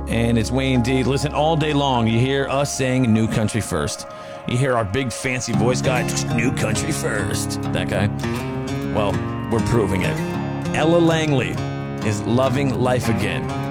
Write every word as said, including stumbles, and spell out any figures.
And it's Wayne D. Listen, all day long, you hear us saying New Country First. You hear our big fancy voice guy, New Country First. That guy. Well, we're proving it. Ella Langley is loving life again.